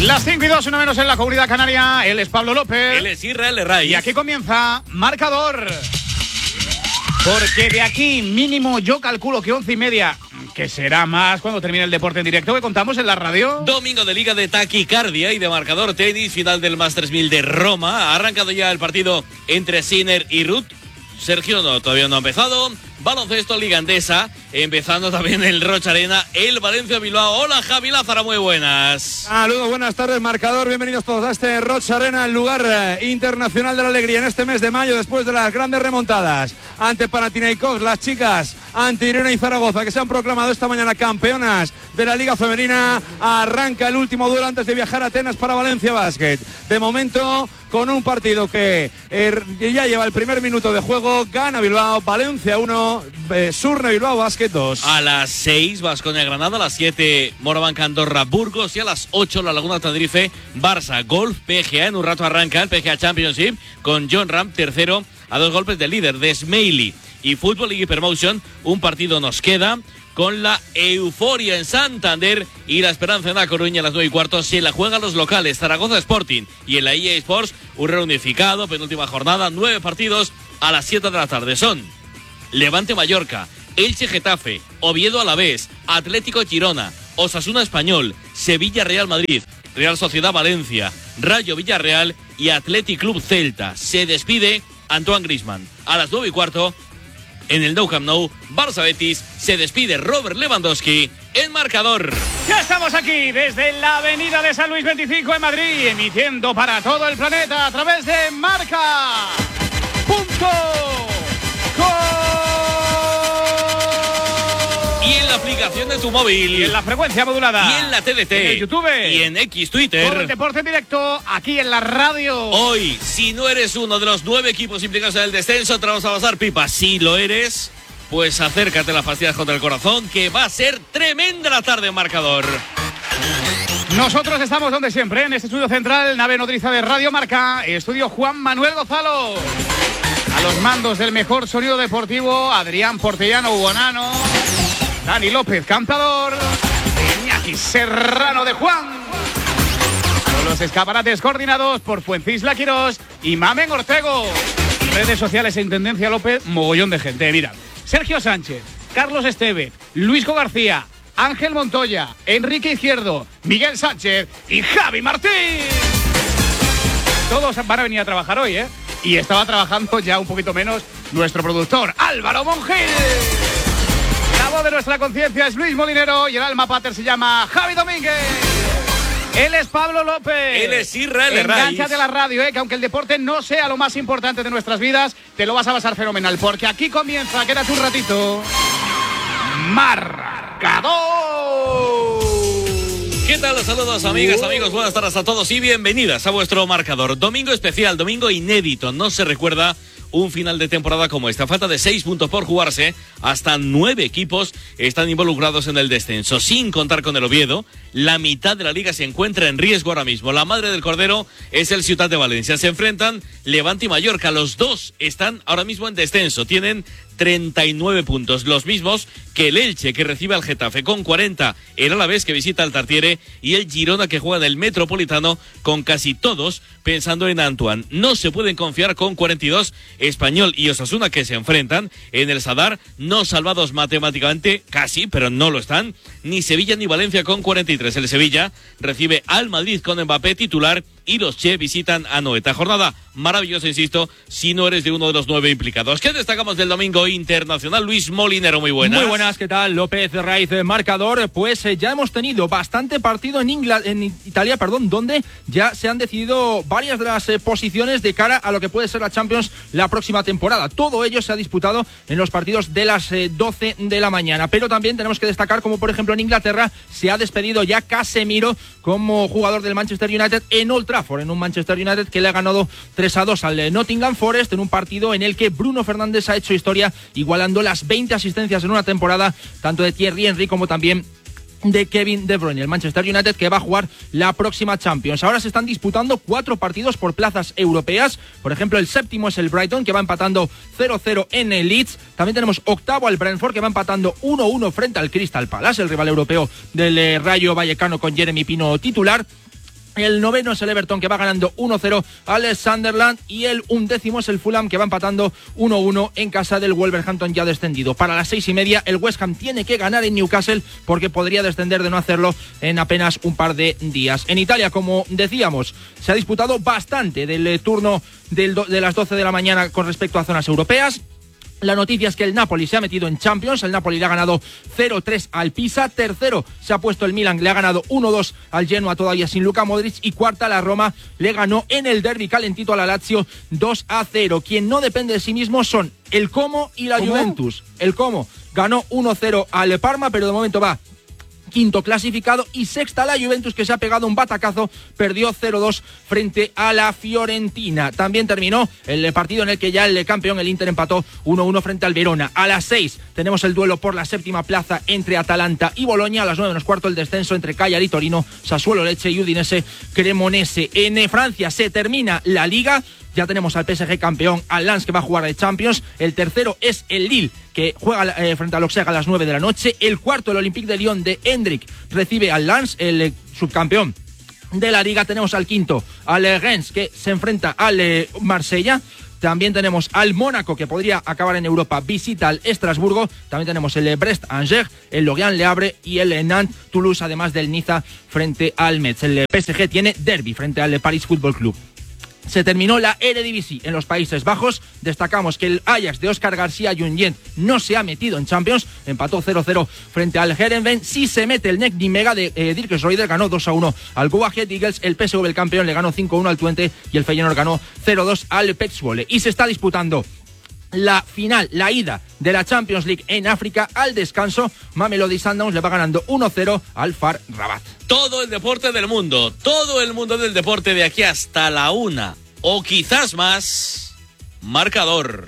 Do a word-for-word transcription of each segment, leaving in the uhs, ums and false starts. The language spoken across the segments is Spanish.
Las cinco y dos, uno menos en la Comunidad Canaria. Él es Pablo López. Él es Israel Herraiz. Y aquí comienza Marcador. Porque de aquí mínimo yo calculo que once y media, que será más cuando termine el deporte en directo que contamos en la radio. Domingo de Liga de Taquicardia y de Marcador Tenis, final del Masters mil de Roma. Ha arrancado ya el partido entre Sinner y Ruth. Sergio no, todavía no ha empezado. Baloncesto, Liga Endesa, empezando también el Rocha Arena, el Valencia Bilbao. Hola Javi Lázaro, muy buenas. Saludos, buenas tardes, Marcador. Bienvenidos todos a este Rocha Arena, el lugar eh, internacional de la alegría en este mes de mayo, después de las grandes remontadas ante Panathinaikos, las chicas ante Irene y Zaragoza, que se han proclamado esta mañana campeonas de la Liga Femenina. Arranca el último duelo antes de viajar a Atenas para Valencia Basket. De momento, con un partido que eh, ya lleva el primer minuto de juego, gana Bilbao, Valencia uno, eh, Surne Bilbao Basket dos. A las seis, Baskonia Granada, a las siete, Morabanca Andorra Burgos, y a las ocho, La Laguna Tenerife Barça Golf. P G A en un rato arranca el P G A Championship con John Ram tercero a dos golpes del líder de Smiley. Y Fútbol League Hypermotion, un partido nos queda con la euforia en Santander y la Esperanza en La Coruña a las nueve y cuarto. Se la juegan los locales, Zaragoza Sporting, y en la E A Sports un reunificado, penúltima jornada, nueve partidos a las siete de la tarde. Son Levante Mallorca, Elche Getafe, Oviedo Alavés, Atlético Girona, Osasuna Español, Sevilla Real Madrid, Real Sociedad Valencia, Rayo Villarreal y Athletic Club Celta. Se despide Antoine Griezmann. A las nueve y cuarto, en el Nou Camp Nou, Barça Betis, se despide Robert Lewandowski en Marcador. Ya estamos aquí desde la avenida de San Luis veinticinco en Madrid, emitiendo para todo el planeta a través de Marca punto com. Y en la aplicación de tu móvil. Y en la frecuencia modulada. Y en la T D T. Y en YouTube. Y en X Twitter. Todo el deporte en directo aquí en la radio. Hoy, si no eres uno de los nueve equipos implicados en el descenso, te vamos a pasar pipa. Si lo eres, pues acércate a las pastillas contra el corazón, que va a ser tremenda la tarde en Marcador. Nosotros estamos donde siempre, en este estudio central, nave nodriza de Radio Marca, estudio Juan Manuel Gonzalo. A los mandos del mejor sonido deportivo, Adrián Portellano Buonano, Dani López Cantador, Iñaki Serrano de Juan. Con los escaparates coordinados por Fuencisla Quirós y Mamen Ortego. Redes sociales en Tendencia López, mogollón de gente. Mira, Sergio Sánchez, Carlos Esteve, Luisco García, Ángel Montoya, Enrique Izquierdo, Miguel Sánchez y Javi Martín. Todos van a venir a trabajar hoy, ¿eh? Y estaba trabajando ya un poquito menos nuestro productor, Álvaro Mongil. La voz de nuestra conciencia es Luis Molinero y el alma pater se llama Javi Domínguez. Él es Pablo López. Él es Israel Herraiz. Engánchate a la radio, ¿eh? Que aunque el deporte no sea lo más importante de nuestras vidas, te lo vas a pasar fenomenal, porque aquí comienza, quédate un ratito, Marcador. ¿Qué tal? Saludos amigas, amigos, buenas tardes a todos y bienvenidas a vuestro Marcador. Domingo especial, domingo inédito, no se recuerda un final de temporada como esta. Falta de seis puntos por jugarse, hasta nueve equipos están involucrados en el descenso, sin contar con el Oviedo. La mitad de la liga se encuentra en riesgo ahora mismo. La madre del cordero es el Ciutat de Valencia. Se enfrentan Levante y Mallorca. Los dos están ahora mismo en descenso. Tienen treinta y nueve puntos, los mismos que el Elche, que recibe al Getafe, con cuarenta, el Alavés, que visita al Tartiere, y el Girona, que juega en el Metropolitano, con casi todos pensando en Antoine. No se pueden confiar con cuarenta y dos, Español y Osasuna, que se enfrentan en el Sadar, no salvados matemáticamente, casi, pero no lo están, ni Sevilla ni Valencia con cuarenta y tres. El Sevilla recibe al Madrid con Mbappé titular, y los Che visitan a Noeta. Jornada maravillosa, insisto, si no eres de uno de los nueve implicados. ¿Qué destacamos del domingo internacional? Luis Molinero, muy buenas. Muy buenas, ¿qué tal? López Herraiz, Marcador. Pues eh, ya hemos tenido bastante partido en, Ingla en Italia, perdón, donde ya se han decidido varias de las eh, posiciones de cara a lo que puede ser la Champions la próxima temporada. Todo ello se ha disputado en los partidos de las eh, doce de la mañana. Pero también tenemos que destacar como, por ejemplo, en Inglaterra se ha despedido ya Casemiro como jugador del Manchester United en Old Trafford, en un Manchester United que le ha ganado tres a dos al Nottingham Forest, en un partido en el que Bruno Fernández ha hecho historia, igualando las veinte asistencias en una temporada, tanto de Thierry Henry como también de Kevin De Bruyne. El Manchester United que va a jugar la próxima Champions. Ahora se están disputando cuatro partidos por plazas europeas. Por ejemplo, el séptimo es el Brighton, que va empatando cero cero en el Leeds. También tenemos octavo al Brentford, que va empatando uno uno frente al Crystal Palace, el rival europeo del eh, Rayo Vallecano, con Jeremy Pino titular. El noveno es el Everton, que va ganando uno cero al Sunderland, y el undécimo es el Fulham, que va empatando uno uno en casa del Wolverhampton, ya descendido. Para las seis y media el West Ham tiene que ganar en Newcastle, porque podría descender de no hacerlo en apenas un par de días. En Italia, como decíamos, se ha disputado bastante del turno del do- de las doce de la mañana con respecto a zonas europeas. La noticia es que el Napoli se ha metido en Champions. El Napoli le ha ganado cero tres al Pisa. Tercero se ha puesto el Milan, le ha ganado uno dos al Genoa, todavía sin Luka Modric. Y cuarta, la Roma le ganó en el derbi calentito a la Lazio dos a cero. Quien no depende de sí mismo son el Como y la ¿Cómo? Juventus. El Como ganó uno cero al Parma, pero de momento va quinto clasificado, y sexta la Juventus, que se ha pegado un batacazo, perdió cero dos frente a la Fiorentina. También terminó el partido en el que ya el campeón, el Inter, empató uno uno frente al Verona. A las seis tenemos el duelo por la séptima plaza entre Atalanta y Boloña. A las nueve menos cuarto el descenso entre Cagliari, Torino, Sassuolo, Lecce y Udinese, Cremonese. En Francia se termina la Liga. Ya tenemos al P S G campeón, al Lens, que va a jugar el Champions. El tercero es el Lille, que juega eh, frente al Auxerre a las nueve de la noche. El cuarto, el Olympique de Lyon de Hendrik, recibe al Lens, el eh, subcampeón de la Liga. Tenemos al quinto, al eh, Rennes, que se enfrenta al eh, Marsella. También tenemos al Mónaco, que podría acabar en Europa, visita al Estrasburgo. También tenemos el Brest-Angers, el Lorient-Le Havre y el Nantes-Toulouse, además del Niza frente al Metz. El P S G tiene derbi frente al Paris Football Club. Se terminó la Eredivisie en los Países Bajos. Destacamos que el Ajax de Óscar García Junyent no se ha metido en Champions, empató cero cero frente al Heerenveen. Sí se mete el N E C Nimega de eh, Dirk Schroeder, ganó dos a uno al Go Ahead Eagles. El P S V, el campeón, le ganó cinco uno al Twente, y el Feyenoord ganó cero dos al Pek Zwolle. Y se está disputando la final, la ida de la Champions League en África. Al descanso, Mamelodi Sundowns le va ganando uno cero al Far Rabat. Todo el deporte del mundo, todo el mundo del deporte de aquí hasta la una, o quizás más. Marcador.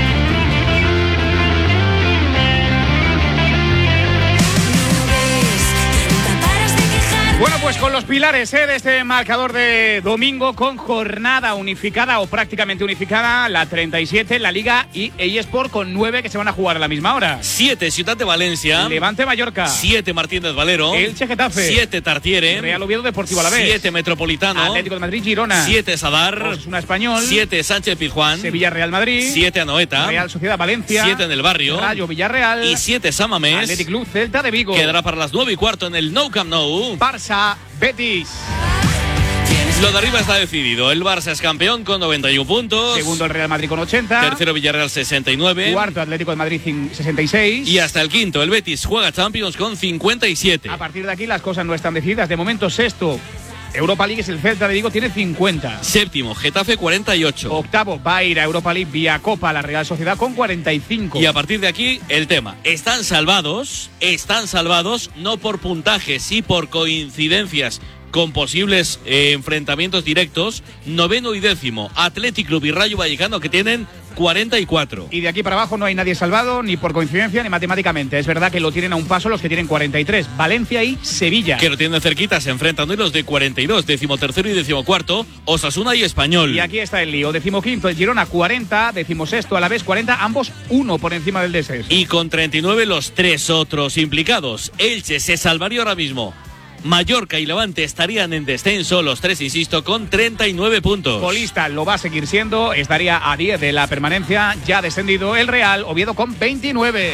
Bueno, pues con los pilares ¿eh? de este marcador de domingo, con jornada unificada o prácticamente unificada, la treinta y siete, la Liga y eSport, con nueve que se van a jugar a la misma hora. siete Ciudad de Valencia. Levante Mallorca. siete Martínez Valero. Elche Getafe. siete Tartiere. Real Oviedo Deportivo Alavés. siete Metropolitano. Atlético de Madrid Girona. siete Sadar. Osasuna Español. siete Sánchez Pizjuán. Sevilla Real Madrid. siete Anoeta. Real Sociedad Valencia. siete en el Barrio. Rayo Villarreal. Y siete San Mamés. Athletic Club Celta de Vigo. Quedará para las nueve y cuarto en el Nou Camp Nou. Barça Betis. Lo de arriba está decidido. El Barça es campeón con noventa y uno puntos. Segundo el Real Madrid con ochenta. Tercero Villarreal sesenta y nueve. Cuarto Atlético de Madrid sesenta y seis. Y hasta el quinto el Betis juega Champions con cincuenta y siete. A partir de aquí las cosas no están decididas. De momento sexto Europa League es el Celta de Vigo, tiene cincuenta. Séptimo Getafe cuarenta y ocho. Octavo va a ir a Europa League vía Copa la Real Sociedad con cuarenta y cinco. Y a partir de aquí el tema. Están salvados, están salvados no por puntaje, sí por coincidencias con posibles eh, enfrentamientos directos. Noveno y décimo Athletic Club y Rayo Vallecano, que tienen cuarenta y cuatro. Y de aquí para abajo no hay nadie salvado, ni por coincidencia ni matemáticamente. Es verdad que lo tienen a un paso los que tienen cuarenta y tres. Valencia y Sevilla, que lo tienen cerquita, se enfrentan hoy los de cuarenta y dos. Décimo tercero y décimo cuarto Osasuna y Español. Y aquí está el lío. Décimo quinto el Girona cuarenta. Décimo sexto Alavés cuarenta. Ambos uno por encima del descenso. Y con treinta y nueve los tres otros implicados. Elche se salvaría ahora mismo. Mallorca y Levante estarían en descenso, los tres, insisto, con treinta y nueve puntos. Colista lo va a seguir siendo, estaría a diez de la permanencia, ya descendido el Real Oviedo con veintinueve.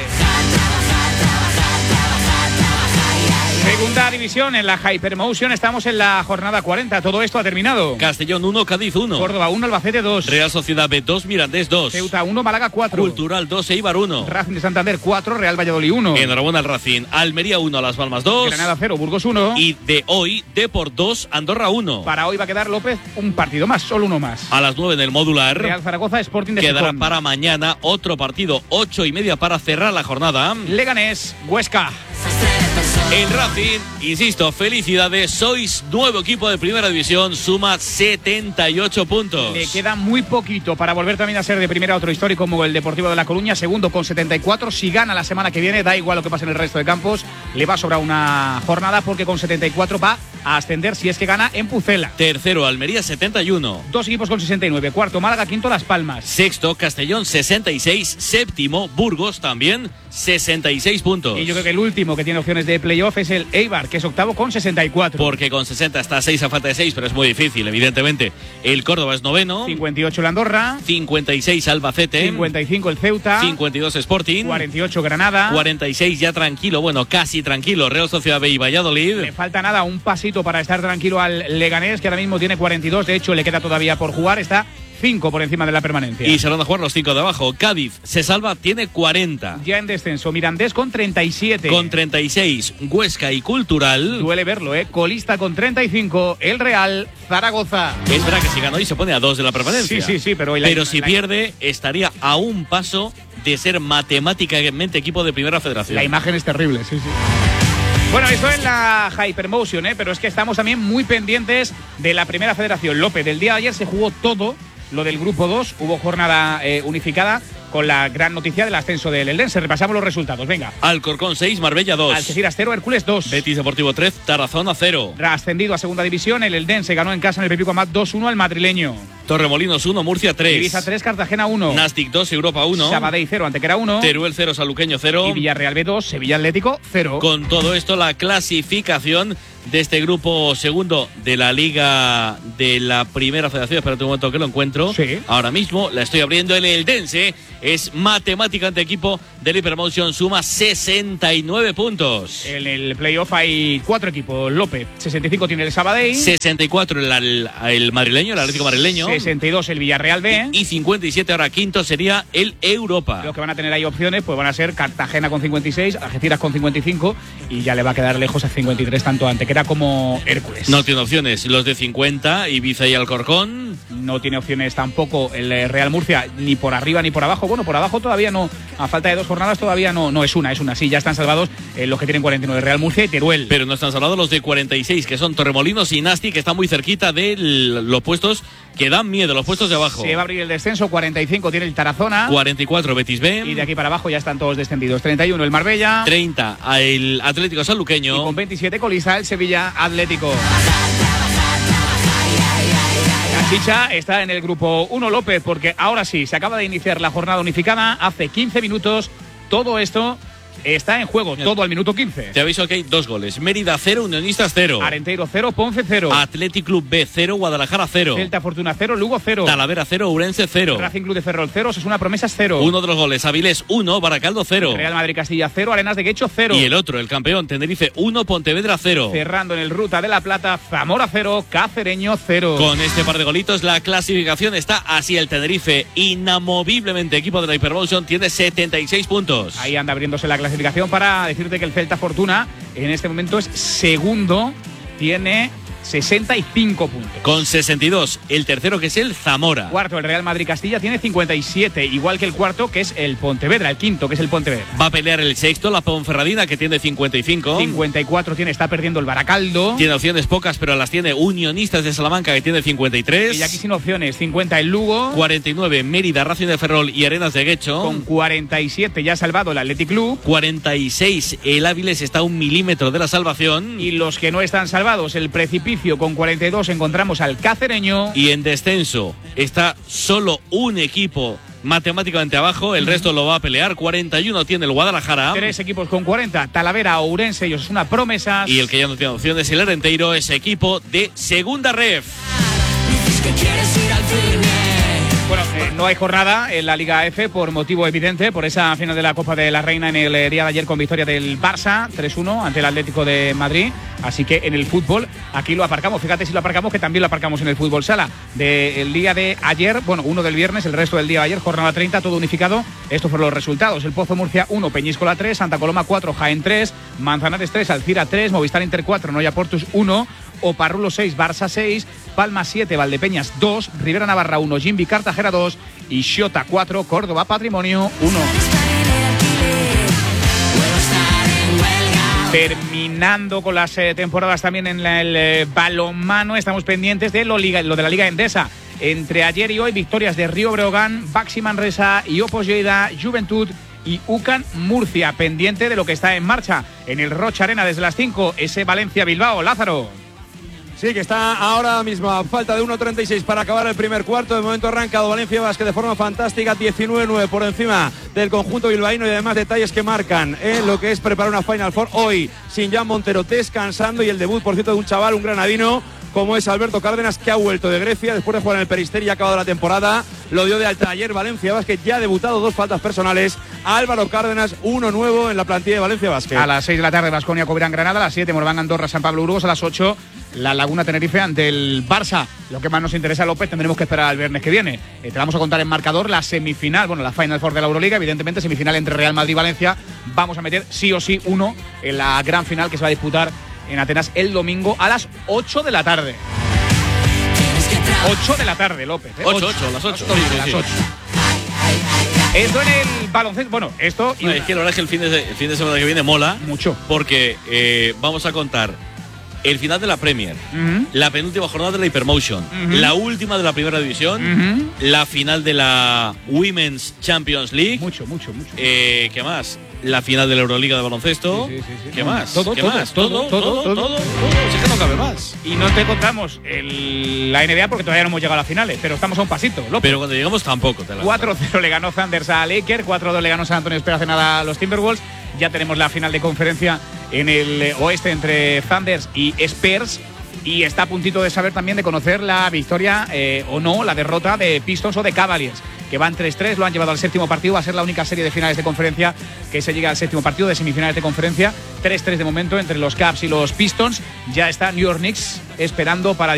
Segunda división en la Hypermotion, estamos en la jornada cuarenta, todo esto ha terminado. Castellón uno, Cádiz uno. Córdoba uno, Albacete dos. Real Sociedad B dos, Mirandés dos. Ceuta uno, Málaga cuatro. Cultural dos, Eibar uno. Racing de Santander cuatro, Real Valladolid uno. Enhorabuena al Racing. Almería uno, Las Palmas dos. Granada cero, Burgos uno. Y de hoy, Deport dos, Andorra uno. Para hoy va a quedar, López, un partido más, solo uno más. A las nueve en el modular. Real Zaragoza, Sporting de Quedará Gijón. para mañana otro partido, ocho y media para cerrar la jornada. Leganés, Huesca. El Racing, insisto, felicidades, sois nuevo equipo de primera división, suma setenta y ocho puntos. Le queda muy poquito para volver también a ser de primera otro histórico como el Deportivo de La Coruña, segundo con setenta y cuatro. Si gana la semana que viene, da igual lo que pase en el resto de campos, le va a sobrar una jornada porque con setenta y cuatro va a ascender si es que gana en Pucela. Tercero, Almería setenta y uno. Dos equipos con sesenta y nueve. Cuarto, Málaga. Quinto, Las Palmas. Sexto, Castellón sesenta y seis. Séptimo, Burgos también sesenta y seis puntos. Y yo creo que el último que tiene opciones de playoff es el Eibar, que es octavo con sesenta y cuatro. Porque con sesenta está a seis a falta de seis, pero es muy difícil, evidentemente. El Córdoba es noveno. cincuenta y ocho el Andorra. cincuenta y seis Albacete. cincuenta y cinco el Ceuta. cincuenta y dos Sporting. cuarenta y ocho Granada. cuarenta y seis ya tranquilo, bueno, casi tranquilo, Real Sociedad B y Valladolid. Le falta nada, un pasito para estar tranquilo al Leganés, que ahora mismo tiene cuarenta y dos. De hecho, le queda todavía por jugar. Está cinco por encima de la permanencia. Y se van a jugar los cinco de abajo. Cádiz se salva, tiene cuarenta. Ya en descenso, Mirandés con treinta y siete. Con treinta y seis, Huesca y Cultural. Duele verlo, ¿eh? Colista con treinta y cinco, el Real Zaragoza. Es verdad que si gana hoy se pone a dos de la permanencia. Sí, sí, sí, pero... Pero la, si la, pierde, estaría a un paso de ser matemáticamente equipo de primera federación. La imagen es terrible, sí, sí. Bueno, esto es la Hypermotion, ¿eh? Pero es que estamos también muy pendientes de la primera federación. López, del día de ayer se jugó todo lo del grupo dos, hubo jornada eh, unificada con la gran noticia del ascenso del Eldense. Repasamos los resultados, venga. Alcorcón seis, Marbella dos. Algeciras cero, Hércules dos. Betis Deportivo tres, Tarazona cero. Ascendido a segunda división, el Eldense ganó en casa en el Pepico Amat dos uno al madrileño. Torremolinos uno, Murcia tres. Ibiza tres, Cartagena uno. Nastic dos, Europa uno. Sabadell cero, Antequera uno. Teruel cero, Saluqueño cero. Y Villarreal B dos, Sevilla Atlético cero. Con todo esto, la clasificación de este grupo segundo de la Liga de la Primera Federación. Espérate un momento que lo encuentro. Sí. Ahora mismo la estoy abriendo. El Eldense es matemáticamente equipo del Hypermotion, suma sesenta y nueve puntos. En el playoff hay cuatro equipos. López, sesenta y cinco tiene el Sabadell. sesenta y cuatro el, el, el madrileño, el Atlético madrileño. sesenta y dos el Villarreal B. Y, y cincuenta y siete ahora quinto sería el Europa. Los que van a tener ahí opciones pues van a ser Cartagena con cincuenta y seis, Algeciras con cincuenta y cinco y ya le va a quedar lejos a cincuenta y tres tanto Antequera como Hércules. No tiene opciones los de cincuenta, Ibiza y Alcorcón. No tiene opciones tampoco el Real Murcia, ni por arriba ni por abajo. Bueno, por abajo todavía no, a falta de dos jornadas todavía no, no es una, es una. Sí, ya están salvados eh, los que tienen cuarenta y nueve, Real Murcia y Teruel. Pero no están salvados los de cuarenta y seis, que son Torremolinos y Nasti, que están muy cerquita de los puestos que dan miedo, los puestos de abajo. Se va a abrir el descenso, cuarenta y cinco tiene el Tarazona. cuarenta y cuatro Betis B. Y de aquí para abajo ya están todos descendidos. treinta y uno el Marbella. treinta el Atlético Sanluqueño. Y con veintisiete colista el Sevilla Atlético. La chicha está en el grupo uno, López, porque ahora sí, se acaba de iniciar la jornada unificada hace quince minutos. Todo esto está en juego, todo al minuto quince. Te aviso que hay dos goles. Mérida cero, Unionistas cero. Arenteiro cero, Ponce cero. Athletic Club B cero, Guadalajara cero. Celta Fortuna cero, Lugo cero. Talavera cero, Ourense cero. Racing Club de Ferrol cero, Osasuna Promesas cero. Uno de los goles, Avilés uno, Baracaldo cero. Real Madrid Castilla cero, Arenas de Guecho cero. Y el otro, el campeón, Tenerife uno, Pontevedra cero. Cerrando en el Ruta de la Plata, Zamora cero, Cacereño cero. Con este par de golitos, la clasificación está así. El Tenerife, inamoviblemente equipo de la Hypermotion, tiene setenta y seis puntos. Ahí anda abriéndose la clasificación para decirte que el Celta Fortuna en este momento es segundo, tiene sesenta y cinco puntos. Con sesenta y dos, el tercero, que es el Zamora. Cuarto, el Real Madrid Castilla, tiene cincuenta y siete, igual que el cuarto, que es el Pontevedra. El quinto, que es el Pontevedra. Va a pelear el sexto, la Ponferradina, que tiene cincuenta y cinco. cincuenta y cuatro tiene, está perdiendo el Baracaldo. Tiene opciones pocas, pero las tiene Unionistas de Salamanca, que tiene cincuenta y tres. Y aquí sin opciones, cincuenta el Lugo. cuarenta y nueve, Mérida, Racing de Ferrol y Arenas de Guecho. Con cuarenta y siete ya salvado el Athletic Club. cuarenta y seis, el Áviles está a un milímetro de la salvación. Y los que no están salvados, el Precipicio con cuarenta y dos, encontramos al Cacereño. Y en descenso está solo un equipo matemáticamente abajo, el resto lo va a pelear. cuarenta y uno tiene el Guadalajara. Tres equipos con cuarenta, Talavera, Ourense y Osasuna Promesas. Y el que ya no tiene opciones, el Arenteiro, es equipo de segunda ref. Bueno, eh, no hay jornada en la Liga F por motivo evidente, por esa final de la Copa de la Reina en el eh, día de ayer con victoria del Barça, tres uno ante el Atlético de Madrid. Así que en el fútbol aquí lo aparcamos. Fíjate si lo aparcamos, que también lo aparcamos en el fútbol sala. Del día de ayer, bueno, uno del viernes, el resto del día de ayer, jornada treinta, todo unificado. Estos fueron los resultados. El Pozo Murcia uno, Peñíscola tres, Santa Coloma cuatro, Jaén tres, Manzanares tres, Alcira tres, Movistar Inter cuatro, Noia Portus uno, Oparrulo seis, Barça seis, Palma siete, Valdepeñas dos, Rivera Navarra uno, Jimbi Cartagena dos y Xota cuatro, Córdoba Patrimonio uno. Terminando con las eh, temporadas también en la, el eh, balonmano, estamos pendientes de lo, liga, lo de la Liga Endesa. Entre ayer y hoy, victorias de Río Breogán, Baxi Manresa y Opos Lleida, Juventud y UCAN Murcia, pendiente de lo que está en marcha en el Rocha Arena desde las cinco, ese Valencia-Bilbao. Lázaro. Sí, que está ahora mismo a falta de uno treinta y seis para acabar el primer cuarto. De momento ha arrancado Valencia Basket de forma fantástica, diecinueve nueve por encima del conjunto bilbaíno, y además detalles que marcan en lo que es preparar una Final Four hoy sin Jan Montero descansando, y el debut, por cierto, de un chaval, un granadino como es Alberto Cárdenas, que ha vuelto de Grecia después de jugar en el Peristeri y ha acabado la temporada. Lo dio de alta ayer Valencia Basket, ya ha debutado, dos faltas personales a Álvaro Cárdenas, uno nuevo en la plantilla de Valencia Basket. A las seis de la tarde Baskonia Covirán Granada, a las siete Moraván Andorra San Pablo Burgos, a las ocho la Laguna Tenerife ante el Barça. Lo que más nos interesa, López, tendremos que esperar al viernes que viene. Eh, te vamos a contar en marcador la semifinal, bueno, la Final Four de la Euroliga, evidentemente semifinal entre Real Madrid y Valencia. Vamos a meter sí o sí uno en la gran final que se va a disputar en Atenas el domingo a las ocho de la tarde. ocho de la tarde, López. ¿eh? ocho, ocho, las ocho. Sí, sí, las ocho. Esto en el baloncesto, bueno, esto... Y no, una... Es que la verdad es que el fin de, el fin de semana que viene mola. Mucho. Porque eh, vamos a contar el final de la Premier, uh-huh. la penúltima jornada de la Hypermotion, uh-huh. la última de la primera división, uh-huh. la final de la Women's Champions League. Mucho, mucho, mucho. Eh, ¿Qué más? La final de la Euroliga de baloncesto. Sí, sí, sí, sí. ¿Qué más? Todo, ¿Qué todo, más? todo, Todo, todo, todo, todo, todo, todo. Si es que no cabe más. Y no te contamos el, la N B A porque todavía no hemos llegado a las finales, pero estamos a un pasito, López. Pero cuando llegamos tampoco. Te la cuatro cero le ganó Thunders a Lakers, cuatro dos le ganó San Antonio Spurs hace nada a los Timberwolves. Ya tenemos la final de conferencia en el oeste entre Thunders y Spurs. Y está a puntito de saber también, de conocer la victoria eh, o no, la derrota de Pistons o de Cavaliers, que van tres tres, lo han llevado al séptimo partido. Va a ser la única serie de finales de conferencia que se llega al séptimo partido de semifinales de conferencia. tres tres de momento entre los Cavs y los Pistons. Ya está New York Knicks esperando para